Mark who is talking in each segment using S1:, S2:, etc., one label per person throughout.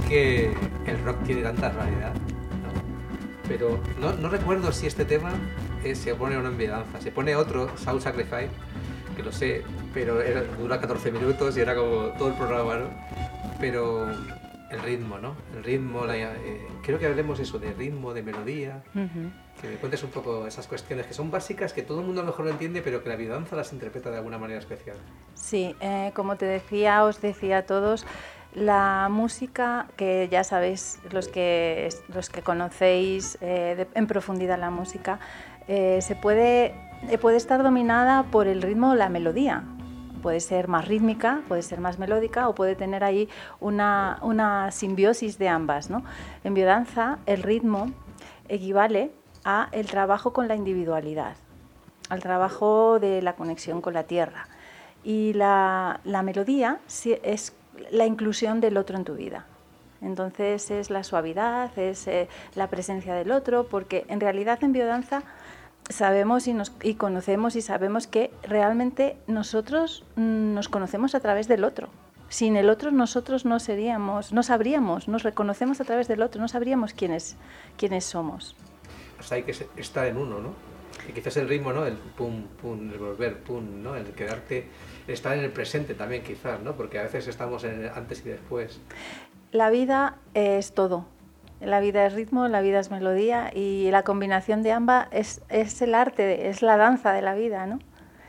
S1: que el rock tiene tanta realidad, ¿no? Pero no recuerdo si este tema se pone o no en Biodanza. Se pone otro, Soul Sacrifice, que lo sé, pero dura 14 minutos y era como todo el programa, ¿no? Pero el ritmo, ¿no? El ritmo, creo que hablemos eso de ritmo, de melodía, que me cuentes un poco esas cuestiones que son básicas, que todo el mundo a lo mejor lo entiende, pero que la biodanza las interpreta de alguna manera especial.
S2: Sí, como os decía a todos, la música, que ya sabéis, los que conocéis en profundidad la música, puede estar dominada por el ritmo o la melodía. Puede ser más rítmica, puede ser más melódica o puede tener ahí una simbiosis de ambas, ¿no? En biodanza el ritmo equivale a el trabajo con la individualidad, al trabajo de la conexión con la tierra, y la melodía es la inclusión del otro en tu vida. Entonces es la suavidad, es la presencia del otro, porque en realidad en biodanza sabemos y conocemos y sabemos que realmente nosotros nos conocemos a través del otro. Sin el otro nosotros no sabríamos, nos reconocemos a través del otro, no sabríamos quiénes somos.
S1: Pues hay que estar en uno, ¿no? Y quizás el ritmo, ¿no? El pum, pum, el volver, pum, ¿no? El quedarte, el estar en el presente también quizás, ¿no? Porque a veces estamos en el antes y después.
S2: La vida es todo. La vida es ritmo, la vida es melodía, y la combinación de ambas es el arte, es la danza de la vida, ¿no?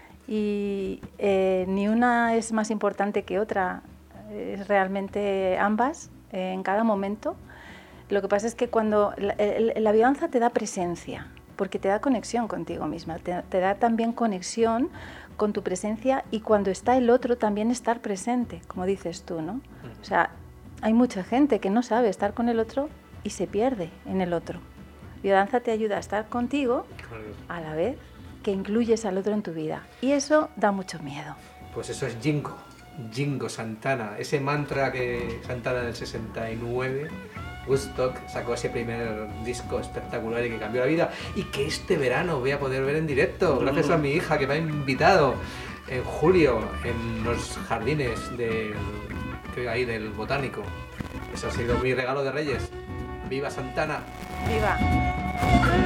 S2: Y ni una es más importante que otra, es realmente ambas en cada momento. Lo que pasa es que cuando la biodanza te da presencia, porque te da conexión contigo misma, te da también conexión con tu presencia, y cuando está el otro también estar presente, como dices tú, ¿no? O sea, hay mucha gente que no sabe estar con el otro y se pierde en el otro. Biodanza te ayuda a estar contigo a la vez que incluyes al otro en tu vida, y eso da mucho miedo.
S1: Pues eso es Jingo Santana, ese mantra que Santana en el 69, Woodstock, sacó ese primer disco espectacular y que cambió la vida, y que este verano voy a poder ver en directo, gracias a mi hija que me ha invitado en julio en los jardines del Botánico. Eso ha sido mi regalo de Reyes. ¡Viva Santana!
S2: ¡Viva!